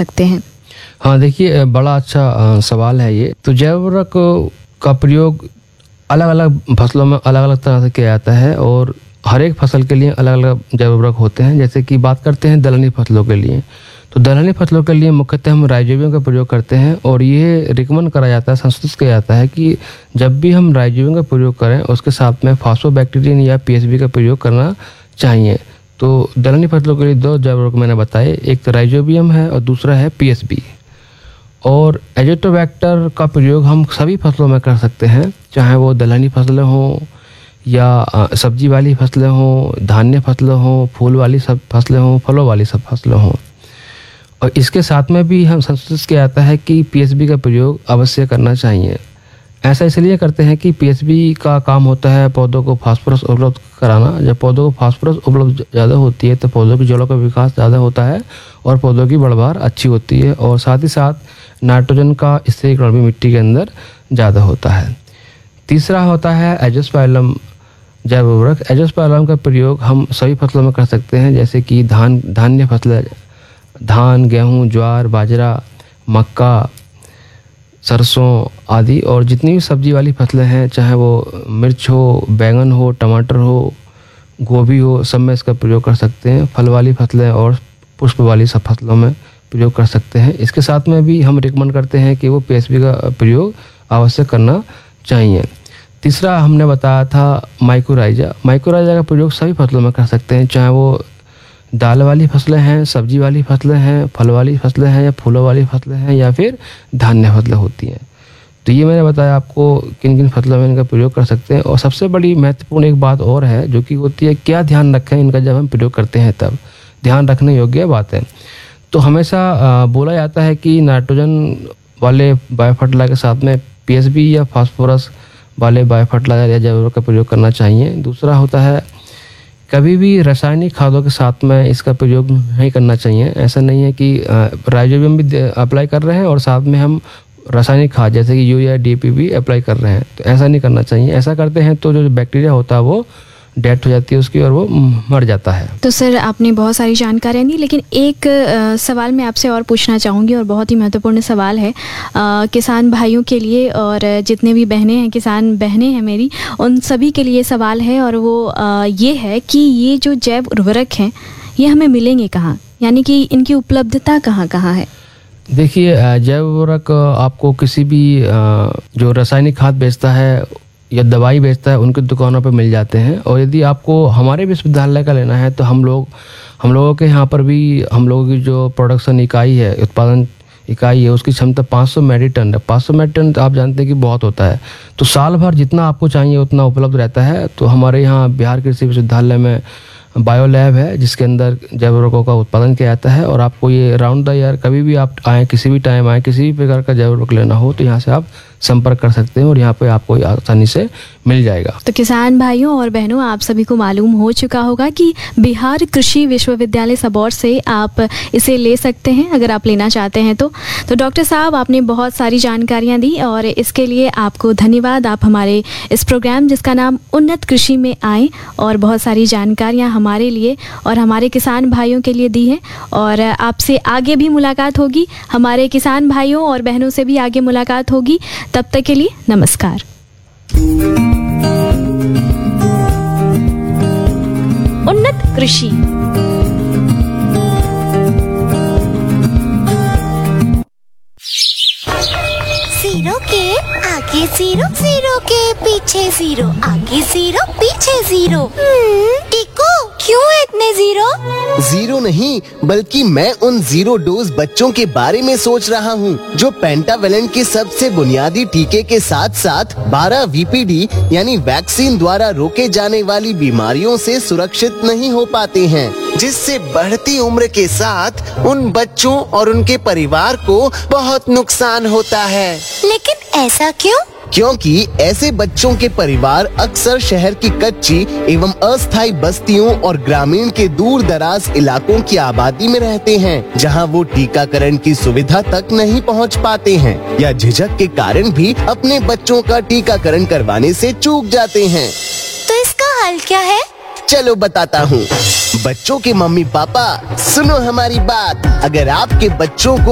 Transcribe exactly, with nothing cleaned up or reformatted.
सकते हैं? हाँ, देखिए बड़ा अच्छा सवाल है ये। तो जैव उर्वरक का प्रयोग अलग अलग फसलों में अलग अलग तरह से किया जाता है और हर एक फसल के लिए अलग अलग जैव उर्वरक होते हैं। जैसे कि बात करते हैं दलहनी फसलों के लिए, तो दलहनी फसलों के लिए मुख्यतः हम राइजोबियम का प्रयोग करते हैं और ये रिकमेंड करा जाता है, संशोधित किया जाता है कि जब भी हम राइजोबियम का प्रयोग करें उसके साथ में फॉस्फोबैक्टीरियम या पीएसबी का प्रयोग करना चाहिए। तो दलहनी फसलों के लिए दो जैव उर्वरक मैंने बताए, एक तो राइजोबियम है और दूसरा है पीएसबी। और एजोटोबैक्टर का प्रयोग हम सभी फसलों में कर सकते हैं, चाहे वो दलहनी फसलें हों या सब्जी वाली फसलें हों, धान्य फसलें हों, फूल वाली सब फसलें हों, फलों वाली सब फसलें हों। और इसके साथ में भी हम संशोधित किया जाता है कि पीएसबी का प्रयोग अवश्य करना चाहिए। ऐसा इसलिए करते हैं कि पीएसबी का काम होता है पौधों को फास्फोरस उपलब्ध कराना। जब पौधों को फास्फोरस उपलब्ध ज़्यादा होती है तो पौधों की जड़ों का विकास ज़्यादा होता है और पौधों की बढ़वार अच्छी होती है और साथ ही साथ नाइट्रोजन का स्थिरीकरण भी मिट्टी के अंदर ज़्यादा होता है। तीसरा होता है एजोस्पाइलम जैव उर्वरक। एजोस्पाइलम का प्रयोग हम सभी फसलों में कर सकते हैं, जैसे कि धान धान्य फसलें, धान, गेहूँ, ज्वार, बाजरा, मक्का, सरसों आदि, और जितनी भी सब्जी वाली फसलें हैं, चाहे वो मिर्च हो, बैंगन हो, टमाटर हो, गोभी हो, सब में इसका प्रयोग कर सकते हैं। फल वाली फसलें और पुष्प वाली सब फसलों में प्रयोग कर सकते हैं। इसके साथ में भी हम रिकमेंड करते हैं कि वो पीएसबी का प्रयोग अवश्य करना चाहिए। तीसरा हमने बताया था माइकोराइजा। माइकोराइजा का प्रयोग सभी फसलों में कर सकते हैं, चाहे वो दाल वाली फसलें हैं, सब्जी वाली फसलें हैं, फल वाली फसलें हैं या फूलों वाली फसलें हैं या फिर धान्य फसलें होती हैं। तो ये मैंने बताया आपको किन किन फसलों में इनका प्रयोग कर सकते हैं। और सबसे बड़ी महत्वपूर्ण एक बात और है जो कि होती है, क्या ध्यान रखें इनका जब हम प्रयोग करते हैं, तब ध्यान रखने योग्य बात है। तो हमेशा बोला जाता है कि नाइट्रोजन वाले बायो फर्टिलाइजर के साथ में पीएसबी या फास्फोरस वाले बायो फर्टिलाइजर या जैव उर्वरक का प्रयोग करना चाहिए। दूसरा होता है कभी भी रासायनिक खादों के साथ में इसका प्रयोग नहीं करना चाहिए। ऐसा नहीं है कि राइजोबियम भी अप्लाई कर रहे हैं और साथ में हम रासायनिक खाद जैसे कि यूरिया, डीएपी भी अप्लाई कर रहे हैं, तो ऐसा नहीं करना चाहिए। ऐसा करते हैं तो जो बैक्टीरिया होता है वो डेथ हो जाती है उसकी और वो मर जाता है। तो सर आपने बहुत सारी जानकारियाँ दी, लेकिन एक आ, सवाल मैं आपसे और पूछना चाहूँगी और बहुत ही महत्वपूर्ण सवाल है आ, किसान भाइयों के लिए और जितने भी बहनें हैं, किसान बहनें हैं मेरी, उन सभी के लिए सवाल है और वो आ, ये है कि ये जो जैव उर्वरक हैं ये हमें मिलेंगे कहाँ, यानी कि इनकी उपलब्धता कहाँ कहाँ है? देखिए जैव उर्वरक आपको किसी भी जो रासायनिक खाद बेचता है या दवाई बेचता है उनकी दुकानों पर मिल जाते हैं। और यदि आपको हमारे विश्वविद्यालय का लेना है तो हम लोग हम लोगों के यहाँ पर भी हम लोगों की जो प्रोडक्शन इकाई है, उत्पादन इकाई है, उसकी क्षमता पाँच सौ मेट्रिक टन है। पाँच सौ मेट्रिक टन आप जानते हैं कि बहुत होता है, तो साल भर जितना आपको चाहिए उतना उपलब्ध रहता है। तो हमारे यहाँ बिहार कृषि विश्वविद्यालय में बायो लैब है जिसके अंदर जैव उर्वरकों का उत्पादन किया जाता है और आपको ये राउंड द ईयर कभी भी आप आएँ, किसी भी टाइम आएँ, किसी भी प्रकार का जैव उर्वरक लेना हो तो यहाँ से आप संपर्क कर सकते हैं और यहाँ पे आपको आसानी से मिल जाएगा। तो किसान भाइयों और बहनों, आप सभी को मालूम हो चुका होगा कि बिहार कृषि विश्वविद्यालय सबौर से आप इसे ले सकते हैं अगर आप लेना चाहते हैं तो। तो डॉक्टर साहब आपने बहुत सारी जानकारियाँ दी और इसके लिए आपको धन्यवाद। आप हमारे इस प्रोग्राम जिसका नाम उन्नत कृषि में आए और बहुत सारी जानकारियाँ हमारे लिए और हमारे किसान भाइयों के लिए दी हैं और आपसे आगे भी मुलाकात होगी, हमारे किसान भाइयों और बहनों से भी आगे मुलाकात होगी। तब तक के लिए नमस्कार। उन्नत कृषि। जीरो के आगे जीरो, जीरो के पीछे जीरो, आगे जीरो पीछे जीरो। टिको क्यों इतने जीरो? जीरो नहीं बल्कि मैं उन जीरो डोज बच्चों के बारे में सोच रहा हूँ जो पेंटावेलेंट के सबसे बुनियादी टीके के साथ साथ बारह वीपीडी यानी वैक्सीन द्वारा रोके जाने वाली बीमारियों से सुरक्षित नहीं हो पाते हैं, जिससे बढ़ती उम्र के साथ उन बच्चों और उनके परिवार को बहुत नुकसान होता है। लेकिन ऐसा क्यों? क्योंकि ऐसे बच्चों के परिवार अक्सर शहर की कच्ची एवं अस्थायी बस्तियों और ग्रामीण के दूर दराज इलाकों की आबादी में रहते हैं, जहां वो टीकाकरण की सुविधा तक नहीं पहुंच पाते हैं या झिझक के कारण भी अपने बच्चों का टीकाकरण करवाने से चूक जाते हैं। तो इसका हल क्या है? चलो बताता हूँ। बच्चों के मम्मी पापा सुनो हमारी बात। अगर आपके बच्चों को